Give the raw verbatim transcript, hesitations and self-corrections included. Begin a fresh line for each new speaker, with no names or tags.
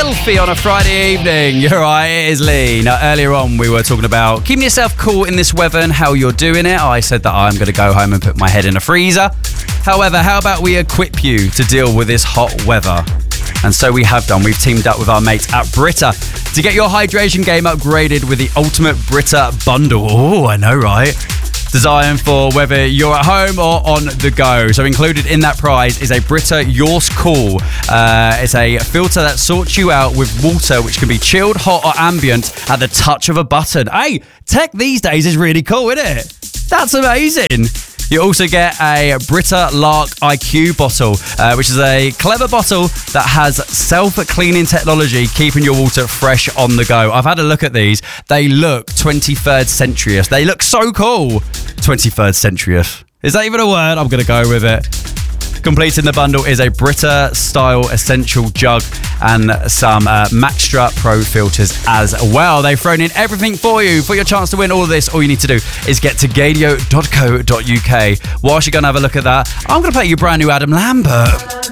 Filthy on a Friday evening. You're right, it is Lee. Now, earlier on, we were talking about keeping yourself cool in this weather and how you're doing it. I said that I'm going to go home and put my head in a freezer. However, how about we equip you to deal with this hot weather? And so we have done. We've teamed up with our mates at Brita to get your hydration game upgraded with the Ultimate Brita Bundle. Oh, I know, right? Designed for whether you're at home or on the go. So included in that prize is a Brita Yours Cool. Uh, it's a filter that sorts you out with water which can be chilled, hot or ambient at the touch of a button. Hey, tech these days is really cool, isn't it? That's amazing. You also get a Brita Lark I Q bottle, uh, which is a clever bottle that has self-cleaning technology, keeping your water fresh on the go. I've had a look at these. They look twenty-third century-ish. They look so cool. twenty-third century-ish. Is that even a word? I'm going to go with it. Completing the bundle is a Brita-style essential jug and some uh, Maxtra Pro filters as well. They've thrown in everything for you. For your chance to win all of this, all you need to do is get to gadio dot co dot uk. Whilst you're going to have a look at that, I'm going to play you brand new Adam Lambert.